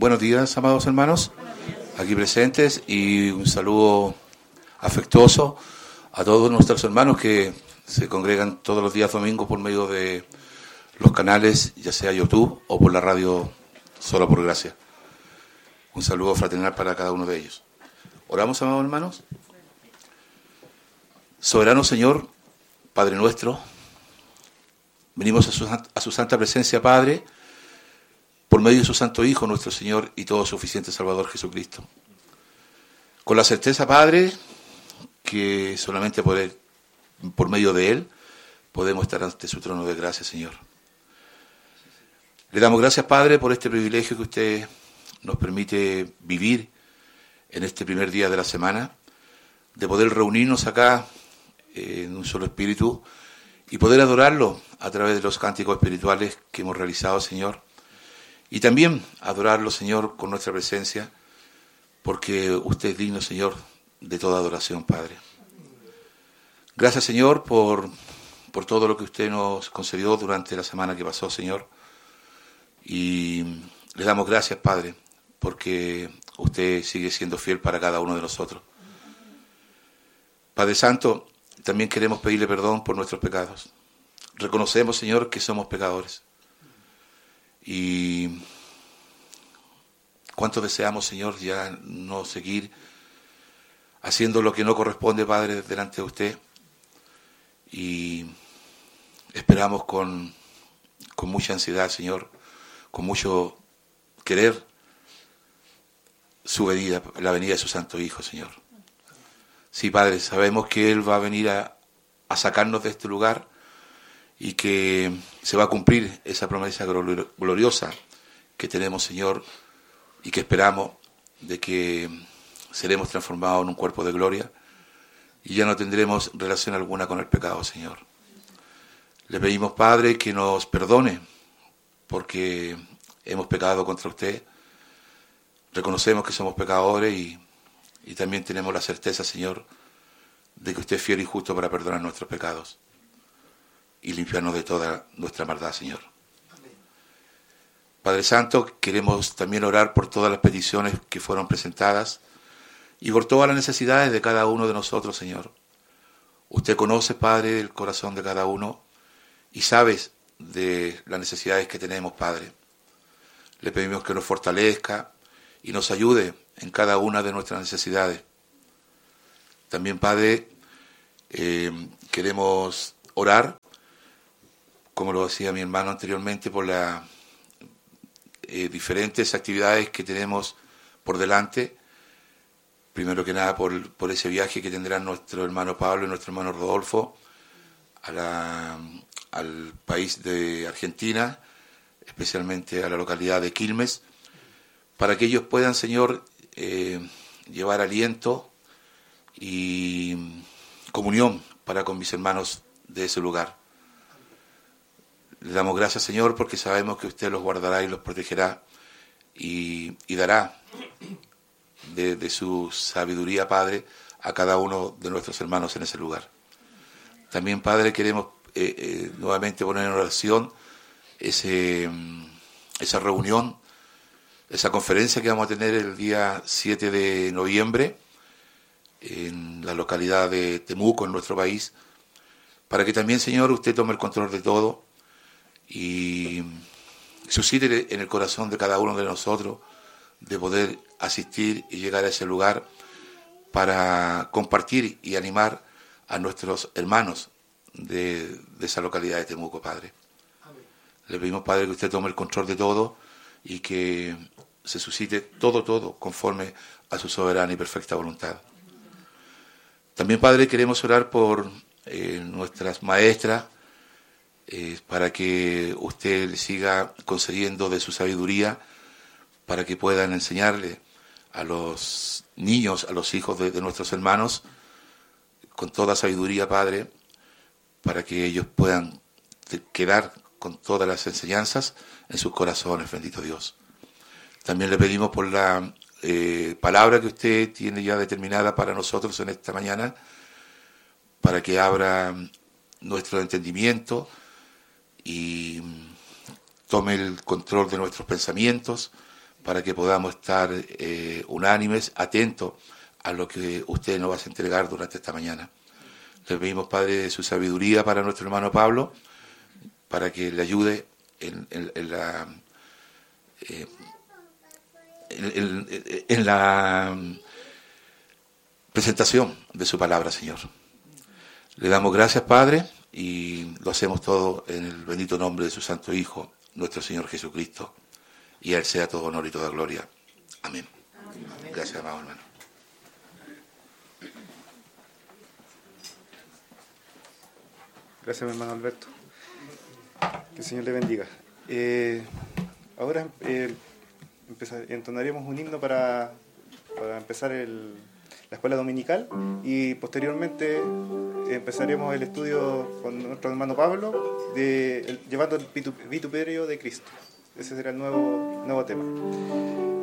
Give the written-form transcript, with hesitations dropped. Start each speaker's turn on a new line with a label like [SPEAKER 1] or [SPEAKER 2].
[SPEAKER 1] Buenos días, amados hermanos, aquí presentes, y un saludo afectuoso a todos nuestros hermanos que se congregan todos los días domingos por medio de los canales, ya sea YouTube o por la radio Solo por Gracia. Un saludo fraternal para cada uno de ellos. Oramos, amados hermanos. Soberano Señor, Padre nuestro, venimos a su santa presencia, Padre, por medio de su Santo Hijo, nuestro Señor y todo suficiente Salvador Jesucristo. Con la certeza, Padre, que solamente por medio de Él podemos estar ante su trono de gracia, Señor. Le damos gracias, Padre, por este privilegio que usted nos permite vivir en este primer día de la semana, de poder reunirnos acá en un solo espíritu y poder adorarlo a través de los cánticos espirituales que hemos realizado, Señor. Y también adorarlo, Señor, con nuestra presencia, porque usted es digno, Señor, de toda adoración, Padre. Gracias, Señor, por todo lo que usted nos concedió durante la semana que pasó, Señor. Y le damos gracias, Padre, porque usted sigue siendo fiel para cada uno de nosotros. Padre Santo, también queremos pedirle perdón por nuestros pecados. Reconocemos, Señor, que somos pecadores. Y cuánto deseamos, Señor, ya no seguir haciendo lo que no corresponde, Padre, delante de usted. Y esperamos con mucha ansiedad, Señor, con mucho querer su venida, la venida de su Santo Hijo, Señor. Sí, Padre, sabemos que Él va a venir a sacarnos de este lugar y que se va a cumplir esa promesa gloriosa que tenemos, Señor, y que esperamos de que seremos transformados en un cuerpo de gloria y ya no tendremos relación alguna con el pecado, Señor. Le pedimos, Padre, que nos perdone porque hemos pecado contra usted. Reconocemos que somos pecadores y también tenemos la certeza, Señor, de que usted es fiel y justo para perdonar nuestros pecados y limpiarnos de toda nuestra maldad, Señor. Amén. Padre Santo, queremos también orar por todas las peticiones que fueron presentadas y por todas las necesidades de cada uno de nosotros, Señor. Usted conoce, Padre, el corazón de cada uno y sabes de las necesidades que tenemos, Padre. Le pedimos que nos fortalezca y nos ayude en cada una de nuestras necesidades. También, Padre, queremos orar, como lo decía mi hermano anteriormente, por las diferentes actividades que tenemos por delante. Primero que nada por ese viaje que tendrán nuestro hermano Pablo y nuestro hermano Rodolfo al país de Argentina, especialmente a la localidad de Quilmes, para que ellos puedan, Señor, llevar aliento y comunión para con mis hermanos de ese lugar. Le damos gracias, Señor, porque sabemos que usted los guardará y los protegerá y dará de su sabiduría, Padre, a cada uno de nuestros hermanos en ese lugar. También, Padre, queremos nuevamente poner en oración esa reunión, esa conferencia que vamos a tener el día 7 de noviembre en la localidad de Temuco, en nuestro país, para que también, Señor, usted tome el control de todo y suscite en el corazón de cada uno de nosotros de poder asistir y llegar a ese lugar para compartir y animar a nuestros hermanos de esa localidad de Temuco, Padre. Amén. Le pedimos, Padre, que usted tome el control de todo y que se suscite todo conforme a su soberana y perfecta voluntad. También, Padre, queremos orar por nuestras maestras, para que usted le siga concediendo de su sabiduría, para que puedan enseñarle a los niños, a los hijos de nuestros hermanos, con toda sabiduría, Padre, para que ellos puedan quedar con todas las enseñanzas en sus corazones, bendito Dios. También le pedimos por la palabra que usted tiene ya determinada para nosotros en esta mañana, para que abra nuestro entendimiento y tome el control de nuestros pensamientos, para que podamos estar unánimes, atentos a lo que usted nos va a entregar durante esta mañana. Le pedimos, Padre, su sabiduría para nuestro hermano Pablo, para que le ayude en la presentación de su palabra, Señor. Le damos gracias, Padre, y lo hacemos todo en el bendito nombre de su Santo Hijo, nuestro Señor Jesucristo, y a Él sea todo honor y toda gloria. Amén. Amén. Gracias, amado hermano.
[SPEAKER 2] Gracias, mi hermano Alberto. Que el Señor le bendiga. Ahora entonaríamos un himno para empezar la escuela dominical, y posteriormente empezaremos el estudio con nuestro hermano Pablo llevando el vituperio de Cristo. Ese será el nuevo tema.